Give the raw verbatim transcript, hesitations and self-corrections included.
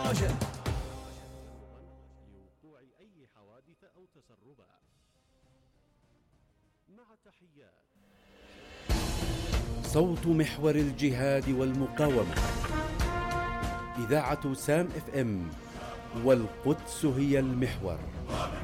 راجع. لوقوع أي حوادث أو تسربات. مع تحيات صوت محور الجهاد والمقاومة، إذاعة سام اف ام، والقدس هي المحور.